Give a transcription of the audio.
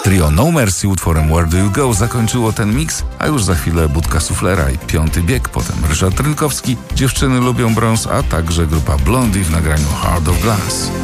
Trio No Mercy utworem Where Do You Go zakończyło ten miks, a już za chwilę Budka Suflera i Piąty Bieg, potem Ryszard Rynkowski, Dziewczyny lubią brąz, a także grupa Blondie w nagraniu Heart of Glass.